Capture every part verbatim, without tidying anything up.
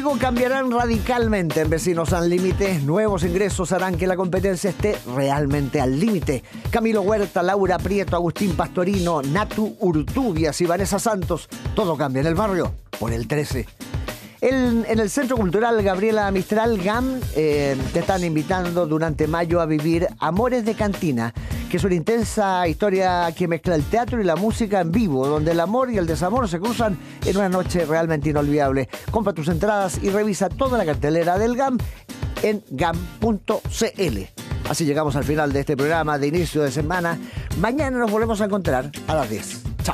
Algo cambiarán radicalmente en Vecinos al Límite. Nuevos ingresos harán que la competencia esté realmente al límite. Camilo Huerta, Laura Prieto, Agustín Pastorino, Natu Urtubias y Vanessa Santos. Todo cambia en el barrio por el trece. El, en el Centro Cultural Gabriela Mistral G A M eh, te están invitando durante mayo a vivir Amores de Cantina, que es una intensa historia que mezcla el teatro y la música en vivo, donde el amor y el desamor se cruzan en una noche realmente inolvidable. Compra tus entradas y revisa toda la cartelera del G A M en gam punto c l. Así llegamos al final de este programa de inicio de semana. Mañana nos volvemos a encontrar a las diez. Chao.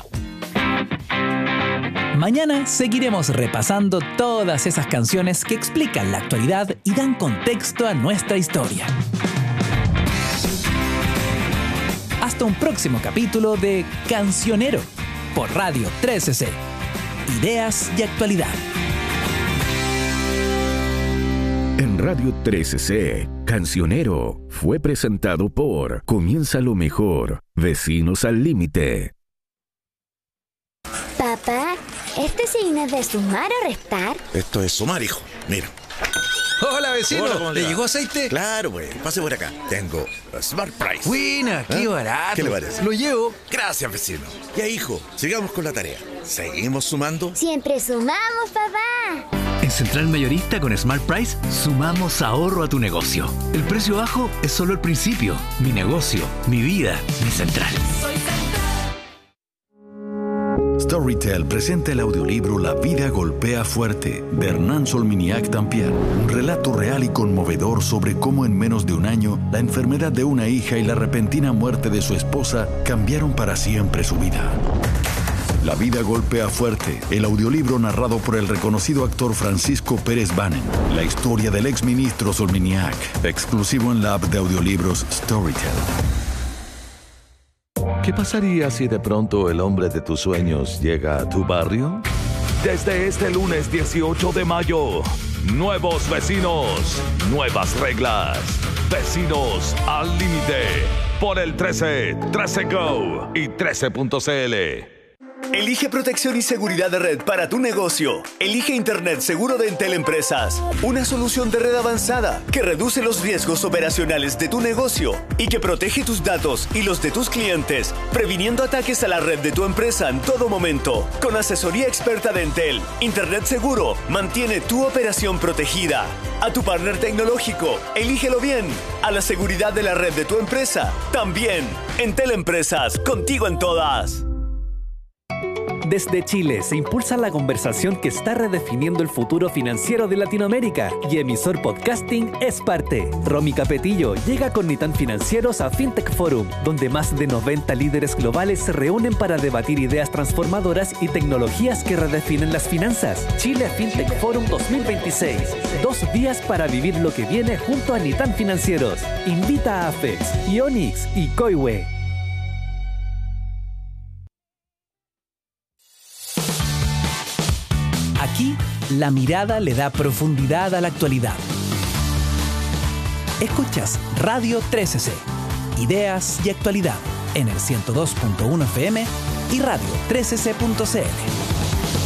Mañana seguiremos repasando todas esas canciones que explican la actualidad y dan contexto a nuestra historia. Hasta un próximo capítulo de Cancionero por Radio trece ce. Ideas y actualidad. En Radio trece ce, Cancionero fue presentado por Comienza lo mejor, Vecinos al Límite. Papá, ¿este signo es de sumar o restar? Esto es sumar, hijo. Mira. Hola, vecino. Hola, ¿cómo le ¿Le va? llegó aceite? Claro, güey. Pase por acá. Tengo Smart Price. Buena, qué ¿Eh? barato. ¿Qué le parece? Lo llevo. Gracias, vecino. Ya, hijo, sigamos con la tarea. ¿Seguimos sumando? Siempre sumamos, papá. En Central Mayorista con Smart Price sumamos ahorro a tu negocio. El precio bajo es solo el principio. Mi negocio, mi vida, mi Central. Storytel presenta el audiolibro La vida golpea fuerte, de Hernán Solminiac Tampier. Un relato real y conmovedor sobre cómo en menos de un año la enfermedad de una hija y la repentina muerte de su esposa cambiaron para siempre su vida. La vida golpea fuerte, el audiolibro narrado por el reconocido actor Francisco Pérez Banen. La historia del exministro Solminiac, exclusivo en la app de audiolibros Storytel. ¿Qué pasaría si de pronto el hombre de tus sueños llega a tu barrio? Desde este lunes dieciocho de mayo, nuevos vecinos, nuevas reglas. Vecinos al Límite, por el trece, trece Go y trece punto c l. Elige protección y seguridad de red para tu negocio. Elige Internet seguro de Entel Empresas. Una solución de red avanzada que reduce los riesgos operacionales de tu negocio y que protege tus datos y los de tus clientes, previniendo ataques a la red de tu empresa en todo momento. Con asesoría experta de Entel, Internet seguro mantiene tu operación protegida. A tu partner tecnológico, elígelo bien. A la seguridad de la red de tu empresa, también. Entel Empresas, contigo en todas. Desde Chile se impulsa la conversación que está redefiniendo el futuro financiero de Latinoamérica y Emisor Podcasting es parte. Romy Capetillo llega con Nitan Financieros a FinTech Forum, donde más de noventa líderes globales se reúnen para debatir ideas transformadoras y tecnologías que redefinen las finanzas. Chile FinTech Forum dos mil veintiséis. Dos días para vivir lo que viene junto a Nitan Financieros. Invita a Afex, Ionix y Coihue. Aquí, la mirada le da profundidad a la actualidad. Escuchas Radio trece ce, Ideas y actualidad, en el ciento dos punto uno F M y radio trece ce punto c l.